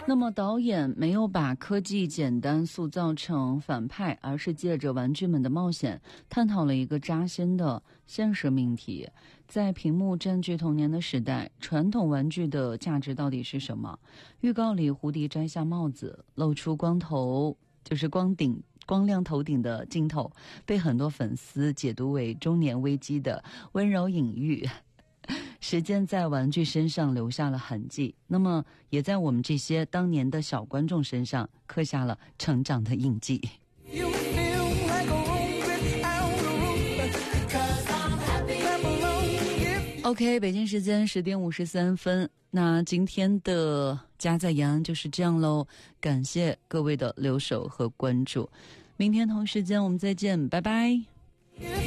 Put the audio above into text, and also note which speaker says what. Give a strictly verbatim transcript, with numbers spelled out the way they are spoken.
Speaker 1: 那么导演没有把科技简单塑造成反派，而是借着玩具们的冒险，探讨了一个扎心的现实命题。在屏幕占据童年的时代，传统玩具的价值到底是什么？预告里胡迪摘下帽子，露出光头，就是光顶光亮头顶的镜头，被很多粉丝解读为中年危机的温柔隐喻。时间在玩具身上留下了痕迹，那么也在我们这些当年的小观众身上刻下了成长的印记。OK， 北京时间十点五十三分，那今天的家在延安就是这样喽，感谢各位的留守和关注，明天同时间我们再见，拜拜。